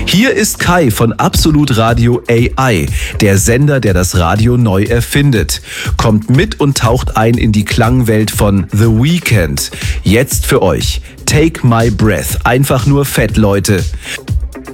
Hier ist Kai von Absolut Radio AI, der Sender, der das Radio neu erfindet. Kommt mit und taucht ein in die Klangwelt von The Weeknd. Jetzt für euch. Take My Breath. Einfach nur fett, Leute.